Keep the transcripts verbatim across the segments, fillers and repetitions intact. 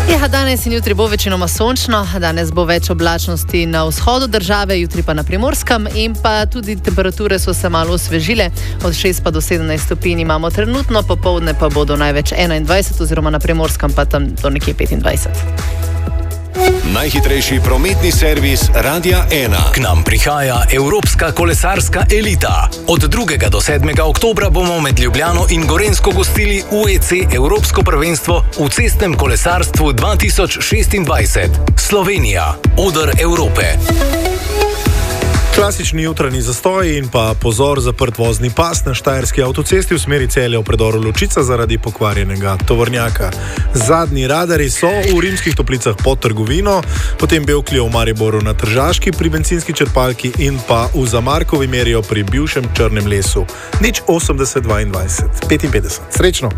Ja, danes in jutri bo večinoma sončno, danes bo več oblačnosti na vzhodu države, jutri pa na Primorskem in pa tudi temperature so se malo osvežile, od šest pa do sedemnajst stopinj imamo trenutno, popoldne pa bodo največ enaindvajset oziroma na Primorskem pa tam do nekje petindvajset. Najhitrejši prometni servis Radia ena. K nam prihaja Evropska kolesarska elita. Od drugega do sedmega oktobra bomo med Ljubljano in Gorenjsko gostili U E C Evropsko prvenstvo v cestnem kolesarstvu dva tisoč šestindvajset. Slovenija, oder Evrope. Klasični jutranji zastoj in pa pozor zaprt vozni pas na štajerski avtocesti v smeri Celja v predoru Ločica zaradi pokvarjenega tovornjaka. Zadnji radari so v Rimskih Toplicah pod trgovino, potem Bevkljo v Mariboru na Tržaški pri bencinski črpalki in pa v Zamarkovi merijo pri bivšem Črnem lesu. Nič osemdeset dvaindvajset petinpetdeset. Srečno!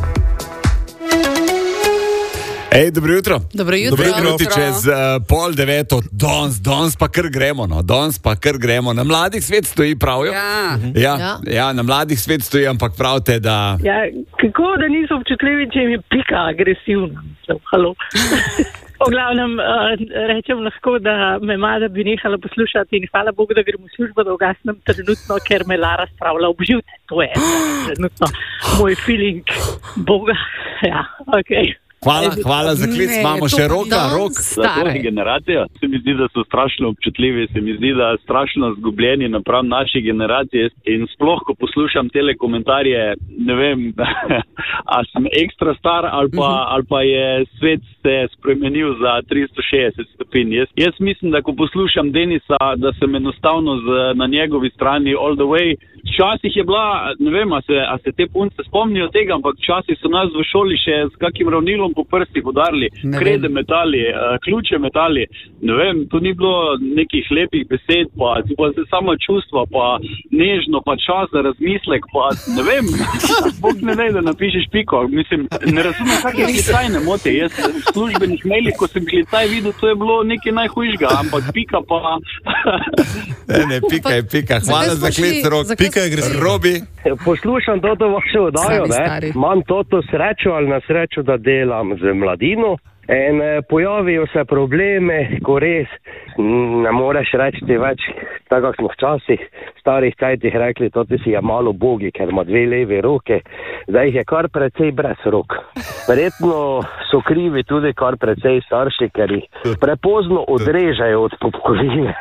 Ej, dobro jutro. Dobro jutro. Dobro jutro. Čez uh, pol deveto, danes, danes pa kar gremo, no, danes pa kar gremo. Na mladih svet stoji, pravijo? Ja. Ja, ja. ja, na mladih svet stoji, ampak pravite, da... Ja, kako da niso občutljivi, če mi pika agresivno. Halo. V glavnem, uh, rečem lahko, da me Mada bi nehala poslušati in hvala Bogu, da gremo v službo, da ugasnem trenutno, ker me Lara spravlja v živce. To je trenutno moj feeling Boga. Ja, okej. Okay. Hvala, hvala za klic, imamo še roka, rok. Za to generacijo se mi zdi, da so strašno občutljivi, se mi zdi, da strašno zgubljeni napram naši generaciji in sploh, ko poslušam tele komentarje, ne vem, a sem ekstra star ali pa, ali pa je svet se spremenil za tristo šestdeset stopinj. Jaz, jaz mislim, da ko poslušam Denisa, da sem enostavno z, na njegovi strani all the way. Včasih je bila, ne vem, a se, a se te punce spomnijo tega, ampak včasih so nas v šoli še s kakim ravnilom po prstih udarili, krede metali, uh, ključe metali, ne vem, to ni bilo nekih lepih besed, pa, pa se samo čustva, pa nežno, pa čas za razmislek, pa ne vem, Bog ne ve, da napišeš piko, mislim, ne razumem, kak je klicaj ne moti, jaz v službenih mailih, ko sem klicaj videl, to je bilo nekaj najhujšega, ampak pika pa... ne, ne, pika je pika, hvala za klic, rok. Robi. Poslušam toto vaše oddajo, ne? Imam toto srečo ali na srečo, da delam z mladino in eh, pojavijo se probleme, ko res ne moreš reči več, tako smo včasih starih cajtih rekli, toti si je malo bogi, ker ima dve levi roke, zdaj jih je kar precej brez rok. Verjetno so krivi tudi kar precej starši, ker jih prepozno odrežejo od popkovine.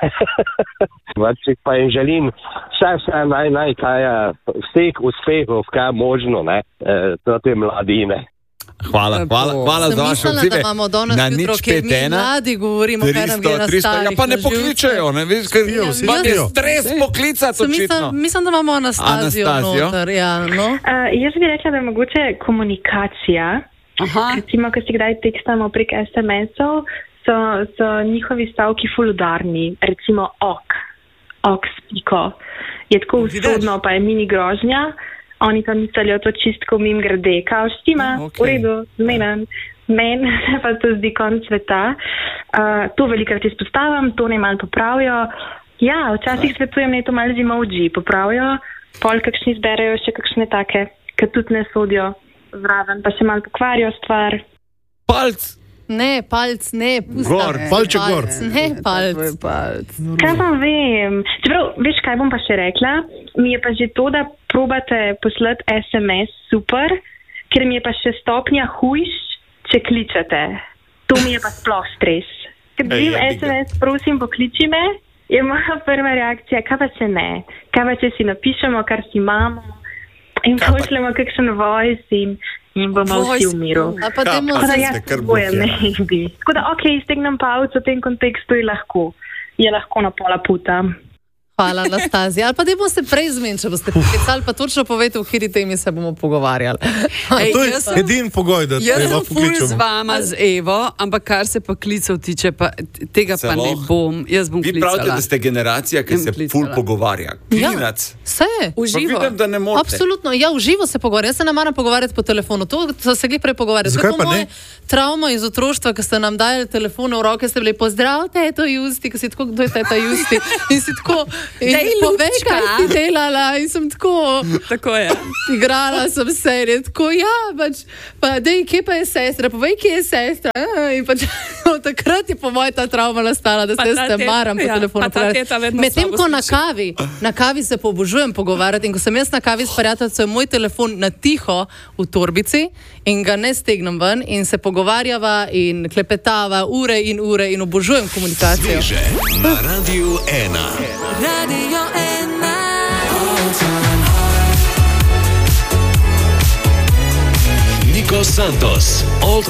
Pa jim želim vse, vse naj, naj, kaj je, vseh uspehov, kaj je možno, ne, e, toti mladine. Hvala, hvala, hvala za vaše odzive. Na nič pet ena, mladi govorimo, kaj nam je na starih. Ja, pa ne pokličajo, ne veš, ker je stres poklicati očitno. Mislim, da imamo Anastazijo noter. Ja, no? uh, jaz bi rekla, da je mogoče komunikacija. Aha. Recimo, ko si kdaj tekstamo prek es em esov, so, so njihovi stavki ful udarni. Recimo ok, ok spiko. Je tako usodno, pa je mini grožnja. Oni tam mislijo to čistko mim grede, kao štima, okay. V redu, zmenen, men, pa to zdi konc sveta. Uh, to velikrat izpostavim, to ne malo popravijo. Ja, včasih svetujem, ne to malo z emoji popravijo, pol kakšni zberejo še kakšne take, ki tudi ne sodijo zraven, pa še malo pokvarijo stvar. Palc! Ne, palc, ne, pusta. Gor, palček gor. Ne, palc. palc. Kaj pa vem? Čeprav, veš, kaj bom pa še rekla? Mi je pa že to, da probate poslati es em es super, ker mi je pa še stopnja hujš, če kličete. To mi je pa sploh stres. Ker vim es em es, prosim, pokliči me, je moja prva reakcija, kaj pa če ne? Kaj pa če si napišemo, kar si imamo in pošljemo kakšen voice in... in bomo vsi v miru. A pa dajmo se jaz bojem, ne bi. Tako da, ok, stegnem palc v tem kontekstu je lahko. Je lahko na pola puta. Hvala, Anastazija. Ali pa dajmo se prej zmeniti, če boste poklicali, pa točno povejte, v kateri temi se bomo pogovarjali. Ej, to je sem, edin pogoj, da jaz sem ful z vama z Evo, ampak kar se pa klicev tiče, pa tega pa ne bom. Jaz bom vi klicala. Vi pravite, da ste generacija, ki se ful pogovarja. Klinac. Ja, se je. V živo. Pa vidim, da ne morate. Absolutno, ja, v živo se pogovarja. Jaz se ne maram pogovarjati po telefonu. To so se gli prej pogovarjati. Zakaj pa ne? Trauma iz otroštva, ko ste nam dajali telefone v roke, ste bili pozdrav, teto Justi, ko si tako, kdo je teta Justi? In si tako, in povej, kaj si delala, in sem tako, tako je. Igrala sem serije, tako, ja, pač, pa dej, kje pa je sestra, povej, kje je sestra, in pač od takrat je po mojem ta travma nastala, da se jaz te maram po ja, telefonu. Medtem ko na kavi, na kavi se pobožujem pogovarjati in ko sem jaz na kavi s prijateljcem, moj telefon na tiho v torbici in ga ne stegnem ven in se pogovarjava in klepetava ure in ure in obožujem komunikacijo. Sveže na Radiu ena. Radio ena. Nico Santos, all